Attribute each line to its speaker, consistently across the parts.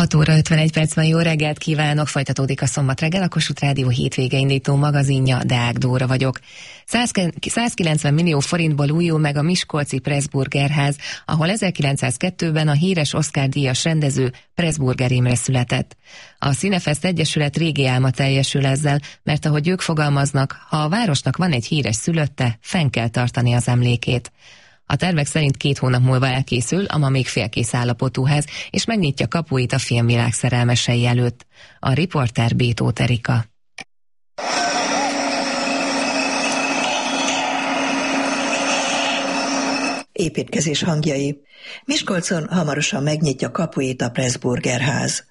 Speaker 1: 6 óra 51 perc van, jó reggelt kívánok, folytatódik a Szombat reggel, a Kossuth Rádió hétvége indító magazinja, Deák Dóra vagyok. 190 millió forintból újul meg a miskolci Pressburgerház, ahol 1902-ben a híres Oscar-díjas rendező Pressburger Imre született. A Cinefest Egyesület régi álma teljesül ezzel, mert ahogy ők fogalmaznak, ha a városnak van egy híres szülötte, fenn kell tartani az emlékét. A tervek szerint 2 hónap múlva elkészül a ma még félkész állapotú ház, és megnyitja kapuit a filmvilág szerelmesei előtt. A riporter B. Tóth Erika.
Speaker 2: Építkezés hangjai. Miskolcon hamarosan megnyitja kapuit a Pressburgerház.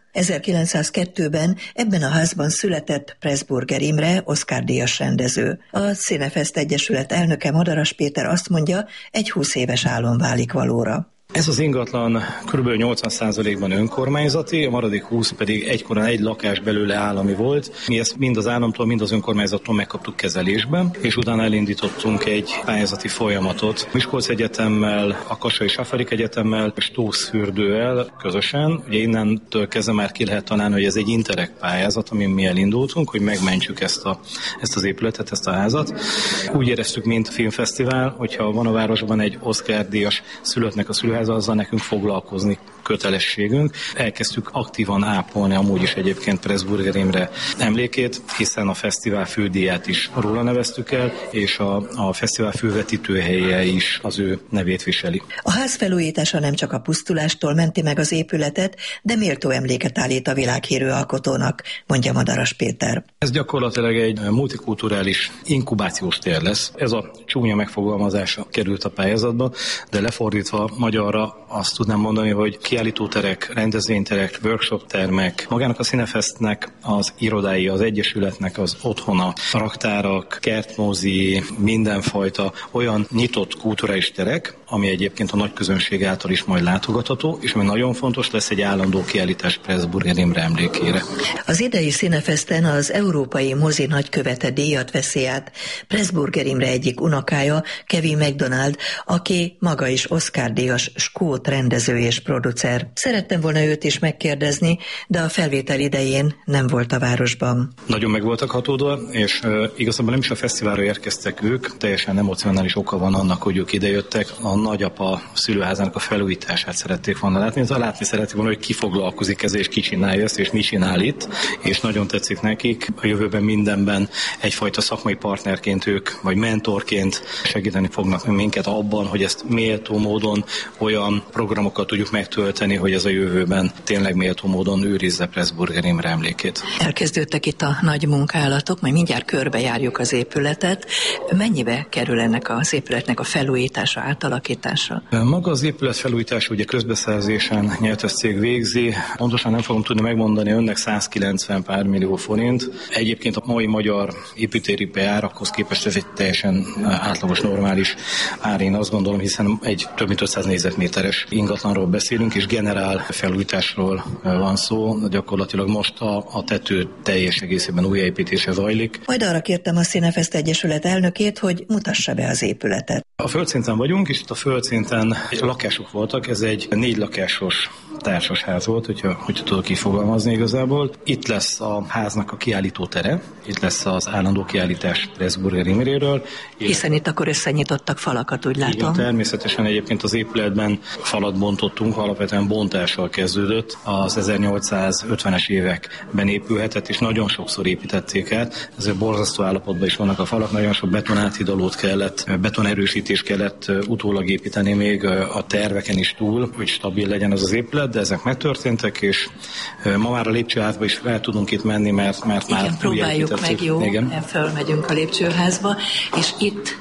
Speaker 2: 1902-ben ebben a házban született Pressburger Imre, Oscar-díjas rendező. A Cinefest Egyesület elnöke, Madaras Péter azt mondja, egy 20 éves álom válik valóra.
Speaker 3: Ez az ingatlan kb. 80%-ban önkormányzati, a maradék 20 pedig egykoron egy lakás belőle állami volt. Mi ezt mind az államtól, mind az önkormányzattól megkaptuk kezelésben, és utána elindítottunk egy pályázati folyamatot. Miskolc Egyetemmel, a Kassai Safarik Egyetemmel és Tószfürdővel közösen. Ugye innentől kezdve már ki lehet találni, hogy ez egy interreg pályázat, amin mi elindultunk, hogy megmentsük ezt az épületet, ezt a házat. Úgy éreztük, mint filmfesztivál, hogyha van a városban egy Oscar-díjas szülöttnek a szülőháza, azzal nekünk foglalkozni kötelességünk. Elkezdtük aktívan ápolni amúgy is egyébként Pressburger Imre emlékét, hiszen a fesztivál fődíját is róla neveztük el, és a fesztivál fővetítőhelye is az ő nevét viseli.
Speaker 2: A ház felújítása nem csak a pusztulástól menti meg az épületet, de méltó emléket állít a világhírű alkotónak, mondja Madaras Péter.
Speaker 3: Ez gyakorlatilag egy multikulturális inkubációs tér lesz. Ez a csúnya megfogalmazása került a pályázatba, de lefordítva magyarra azt tudnám mondani, hogy kiállítóterek, rendezvényterek, workshop-termek, magának a Cinefestnek az irodái, az Egyesületnek az otthona, raktárak, kertmozi, mindenfajta olyan nyitott kulturális terek, ami egyébként a nagy közönség által is majd látogatható, és ami nagyon fontos, lesz egy állandó kiállítás Pressburger Imre emlékére.
Speaker 2: Az idei Cinefesten az európai mozi nagykövete díjat veszi át Pressburger Imre egyik unokája, Kevin MacDonald, aki maga is Oscar-díjas skót rendező és producer. Szerettem volna őt is megkérdezni, de a felvétel idején nem volt a városban.
Speaker 3: Nagyon meg voltak hatódva, és igazából nem is a fesztiválra érkeztek ők, teljesen emocionális oka van annak, hogy ők idejöttek. A nagyapa szülőházának a felújítását szerették volna látni, látni szerették volna, hogy ki foglalkozik ezzel, és ki csinálja ezt, és mi csinál itt, és nagyon tetszik nekik. A jövőben mindenben egyfajta szakmai partnerként ők, vagy mentorként segíteni fognak minket abban, hogy ezt méltó módon olyan programokat tudjuk megtölteni, hogy ez a jövőben tényleg méltó módon őrizze Pressburger Imre emlékét.
Speaker 2: Elkezdődtek itt a nagy munkálatok, majd mindjárt körbejárjuk az épületet. Mennyibe kerül ennek az épületnek a felújítása, átalakítása?
Speaker 3: Maga az épület felújítása ugye közbeszerzésen nyertes cég végzi. Pontosan nem fogom tudni megmondani önnek, 190 pár millió forint. Egyébként a mai magyar építőipari árakhoz képest ez egy teljesen átlagos, normális ár, én azt gondolom, hiszen egy több mint 500 négyzetméteres ingatlanról beszélünk, és generál felújításról van szó. Gyakorlatilag most a tető teljes egészében újjáépítése zajlik.
Speaker 2: Majd arra kértem a Cinefest Egyesület elnökét, hogy mutassa be az épületet.
Speaker 3: A földszinten vagyunk, és itt a földszinten lakások voltak, ez egy 4 lakásos társasház volt, hogyha tudok így fogalmazni igazából. Itt lesz a háznak a kiállító tere, itt lesz az állandó kiállítás Pressburger Imréről.
Speaker 2: Hiszen itt akkor összenyitottak falakat, úgy látom.
Speaker 3: Igen, természetesen egyébként az épületben falat bontottunk, alapvetően bontással kezdődött. Az 1850-es években épülhetett, és nagyon sokszor építették át. Ezért borzasztó állapotban is vannak a falak, nagyon sok betonátidalót kellett, betonerősítést kellett utólag építeni még a terveken is túl, hogy stabil legyen az épület, de ezek megtörténtek, és ma már a lépcsőházba is fel tudunk itt menni, mert
Speaker 2: igen,
Speaker 3: már
Speaker 2: próbáljuk meg, jó? Igen. Fölmegyünk a lépcsőházba, és itt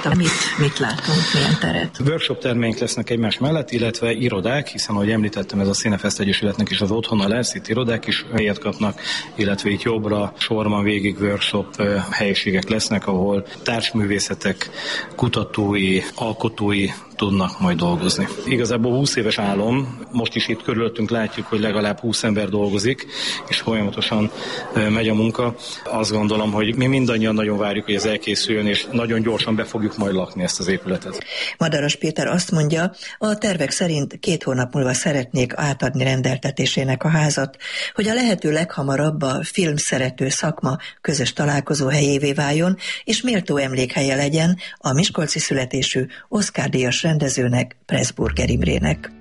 Speaker 2: mit látunk, milyen teret?
Speaker 3: Workshop termeink lesznek egymás mellett, illetve irodák, hiszen ahogy említettem, ez a Cinefest Egyesületnek is az otthona lesz, itt irodák is helyet kapnak, illetve itt jobbra sorban végig workshop helyiségek lesznek, ahol társművészetek, kutatói, alkotói tudnak majd dolgozni. Igazából 20 éves álom, most is itt körülöttünk látjuk, hogy legalább 20 ember dolgozik, és folyamatosan megy a munka. Azt gondolom, hogy mi mindannyian nagyon várjuk, hogy ez elkészüljön, és nagyon gyorsan be fogjuk majd lakni ezt az épületet.
Speaker 2: Madaras Péter azt mondja, a tervek szerint 2 hónap múlva szeretnék átadni rendeltetésének a házat, hogy a lehető leghamarabb a filmszerető szakma közös találkozó helyévé váljon, és méltó emlékhelye legyen a miskolci születésű Oscar-díjas rendezőnek, Pressburger Imrének.